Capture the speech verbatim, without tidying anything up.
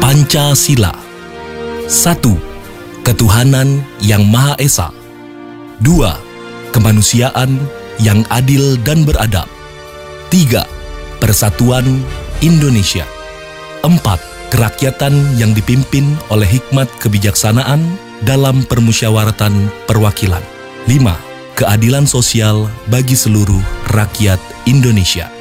Pancasila. Satu. Ketuhanan yang Maha Esa. Dua. Kemanusiaan yang adil dan beradab. Tiga. Persatuan Indonesia. Empat. Kerakyatan yang dipimpin oleh hikmat kebijaksanaan dalam permusyawaratan perwakilan. Lima. Keadilan sosial bagi seluruh rakyat Indonesia.